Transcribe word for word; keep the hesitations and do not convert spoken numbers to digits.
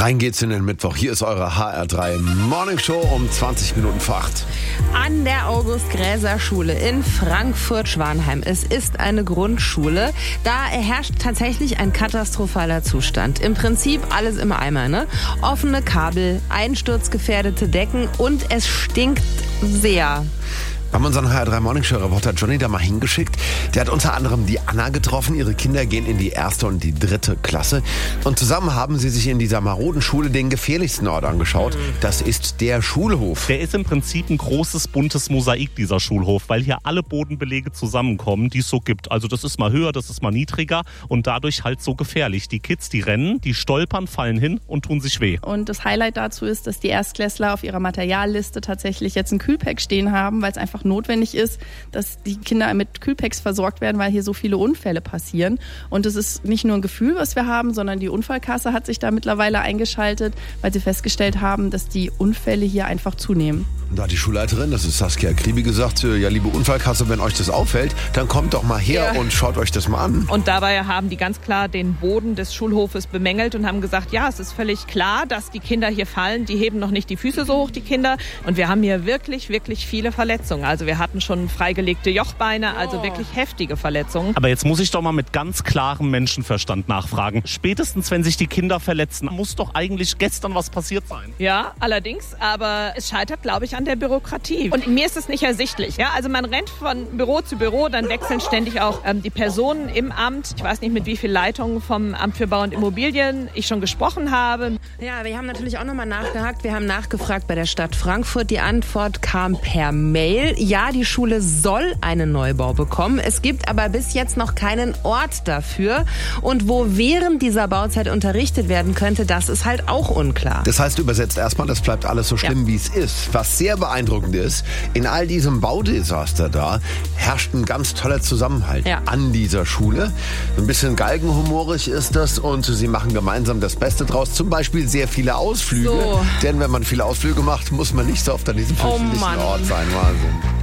Rein geht's in den Mittwoch. Hier ist eure H R drei Morning Show um zwanzig Minuten vor acht. An der August-Gräser-Schule in Frankfurt-Schwanheim. Es ist eine Grundschule. Da herrscht tatsächlich ein katastrophaler Zustand. Im Prinzip alles im Eimer, ne? Offene Kabel, einsturzgefährdete Decken und es stinkt sehr. Wir haben unseren H R drei Morning Show Reporter Johnny da mal hingeschickt. Der hat unter anderem die Anna getroffen. Ihre Kinder gehen in die erste und die dritte Klasse. Und zusammen haben sie sich in dieser maroden Schule den gefährlichsten Ort angeschaut. Das ist der Schulhof. Der ist im Prinzip ein großes, buntes Mosaik, dieser Schulhof, weil hier alle Bodenbelege zusammenkommen, die es so gibt. Also das ist mal höher, das ist mal niedriger und dadurch halt so gefährlich. Die Kids, die rennen, die stolpern, fallen hin und tun sich weh. Und das Highlight dazu ist, dass die Erstklässler auf ihrer Materialliste tatsächlich jetzt ein Kühlpack stehen haben, weil es einfach notwendig ist, dass die Kinder mit Kühlpacks versorgt werden, weil hier so viele Unfälle passieren. Und es ist nicht nur ein Gefühl, was wir haben, sondern die Unfallkasse hat sich da mittlerweile eingeschaltet, weil sie festgestellt haben, dass die Unfälle hier einfach zunehmen. Und da hat die Schulleiterin, das ist Saskia Kribi, gesagt, ja, liebe Unfallkasse, wenn euch das auffällt, dann kommt doch mal her ja. und schaut euch das mal an. Und dabei haben die ganz klar den Boden des Schulhofes bemängelt und haben gesagt, ja, es ist völlig klar, dass die Kinder hier fallen. Die heben noch nicht die Füße so hoch, die Kinder. Und wir haben hier wirklich, wirklich viele Verletzungen. Also wir hatten schon freigelegte Jochbeine, also oh. wirklich heftige Verletzungen. Aber jetzt muss ich doch mal mit ganz klarem Menschenverstand nachfragen. Spätestens, wenn sich die Kinder verletzen, muss doch eigentlich gestern was passiert sein. Ja, allerdings. Aber es scheitert, glaube ich, an der Bürokratie. Und mir ist es nicht ersichtlich. Ja? Also man rennt von Büro zu Büro, dann wechseln ständig auch ähm, die Personen im Amt. Ich weiß nicht, mit wie vielen Leitungen vom Amt für Bau und Immobilien ich schon gesprochen habe. Ja, wir haben natürlich auch nochmal nachgehakt. Wir haben nachgefragt bei der Stadt Frankfurt. Die Antwort kam per Mail. Ja, die Schule soll einen Neubau bekommen. Es gibt aber bis jetzt noch keinen Ort dafür. Und wo während dieser Bauzeit unterrichtet werden könnte, das ist halt auch unklar. Das heißt übersetzt erstmal, das bleibt alles so schlimm, ja. wie es ist. Was sehr beeindruckend ist, in all diesem Baudesaster da herrscht ein ganz toller Zusammenhalt ja. an dieser Schule. Ein bisschen galgenhumorig ist das und sie machen gemeinsam das Beste draus. Zum Beispiel sehr viele Ausflüge. So. Denn wenn man viele Ausflüge macht, muss man nicht so oft an diesem fürchterlichen oh Ort sein. Wahnsinn.